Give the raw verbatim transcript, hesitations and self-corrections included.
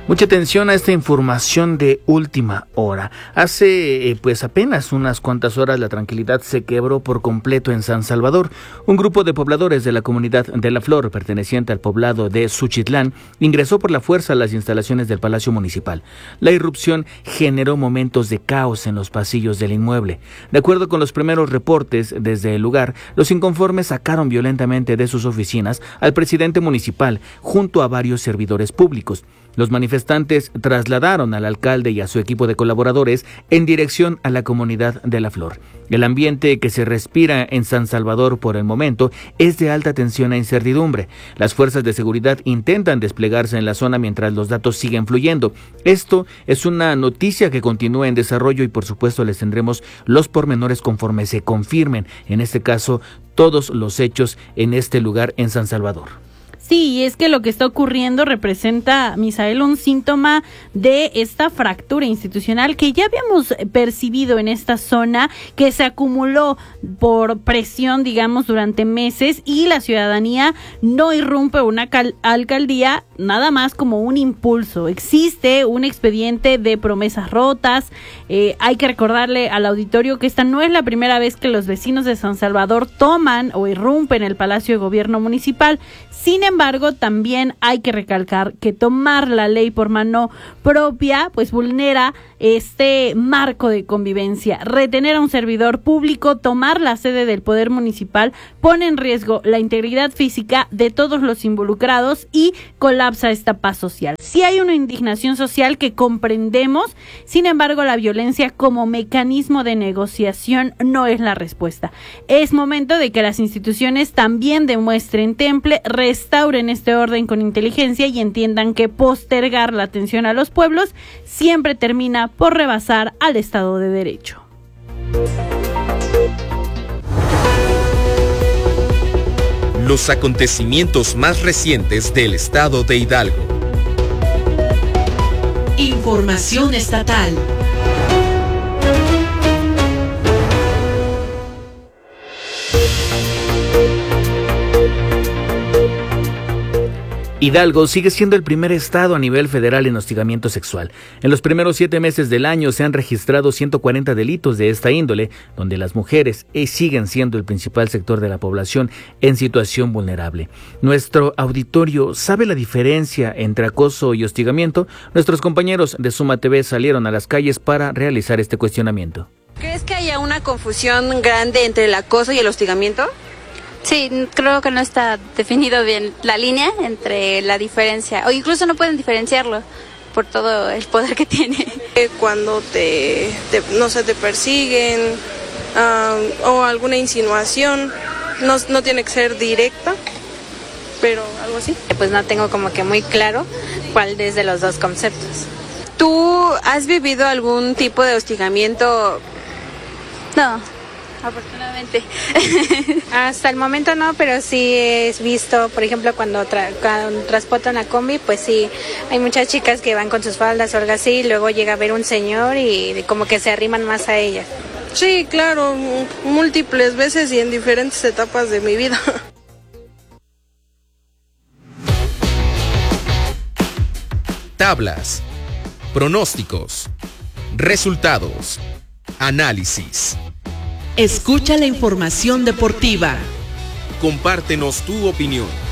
Mucha atención a esta información de última hora. Hace eh, pues apenas unas cuantas horas la tranquilidad se quebró por completo en San Salvador. Un grupo de pobladores de la comunidad de La Flor, perteneciente al poblado de Suchitlán, ingresó por la fuerza a las instalaciones del Palacio Municipal. La irrupción generó momentos de caos en los pasillos del inmueble. De acuerdo con los primeros reportes desde el lugar, los inconformes sacaron violentamente de sus oficinas al presidente municipal junto a varios servidores públicos. Los manifestantes trasladaron al alcalde y a su equipo de colaboradores en dirección a la comunidad de La Flor. El ambiente que se respira en San Salvador por el momento es de alta tensión e incertidumbre. Las fuerzas de seguridad intentan desplegarse en la zona mientras los datos siguen fluyendo. Esto es una noticia que continúa en desarrollo y por supuesto les tendremos los pormenores conforme se confirmen, en este caso, todos los hechos en este lugar en San Salvador. Sí, y es que lo que está ocurriendo representa, Misael, un síntoma de esta fractura institucional que ya habíamos percibido en esta zona, que se acumuló por presión, digamos, durante meses, y la ciudadanía no irrumpe una cal- alcaldía nada más como un impulso. Existe un expediente de promesas rotas. Eh, hay que recordarle al auditorio que esta no es la primera vez que los vecinos de San Salvador toman o irrumpen el Palacio de Gobierno Municipal. Sin embargo, también hay que recalcar que tomar la ley por mano propia pues vulnera este marco de convivencia. Retener a un servidor público, tomar la sede del Poder Municipal, pone en riesgo la integridad física de todos los involucrados y colapsa esta paz social. Sí hay una indignación social que comprendemos, sin embargo, la violencia como mecanismo de negociación no es la respuesta. Es momento de que las instituciones también demuestren temple, restauren este orden con inteligencia y entiendan que postergar la atención a los pueblos siempre termina por rebasar al Estado de Derecho. Los acontecimientos más recientes del estado de Hidalgo. Información estatal. Hidalgo sigue siendo el primer estado a nivel federal en hostigamiento sexual. En los primeros siete meses del año se han registrado ciento cuarenta delitos de esta índole, donde las mujeres siguen siendo el principal sector de la población en situación vulnerable. Nuestro auditorio sabe la diferencia entre acoso y hostigamiento. Nuestros compañeros de Suma T V salieron a las calles para realizar este cuestionamiento. ¿Crees que haya una confusión grande entre el acoso y el hostigamiento? Sí, creo que no está definido bien la línea entre la diferencia, o incluso no pueden diferenciarlo por todo el poder que tiene. Cuando te, te no sé, te persiguen uh, o alguna insinuación, no, no tiene que ser directa, pero algo así. Pues no tengo como que muy claro cuál es de los dos conceptos. ¿Tú has vivido algún tipo de hostigamiento? No. Afortunadamente. Hasta el momento no, pero sí he visto, por ejemplo, cuando, tra- cuando transportan a combi, pues sí, hay muchas chicas que van con sus faldas o algo así, y luego llega a ver un señor y como que se arriman más a ellas. Sí, claro, múltiples veces y en diferentes etapas de mi vida. Tablas, pronósticos, resultados, análisis. Escucha la información deportiva. Compártenos tu opinión.